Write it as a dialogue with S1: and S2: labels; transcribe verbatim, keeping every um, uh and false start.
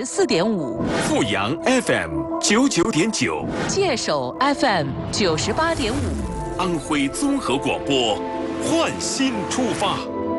S1: 十四点五，
S2: 富阳 F M 九九点九，
S1: 界首 F M 九十八点五，
S2: 安徽综合广播，焕新出发。